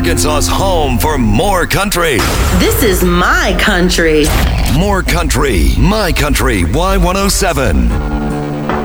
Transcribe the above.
Arkansas's home for more country. This is my country. More country, my country, Y107.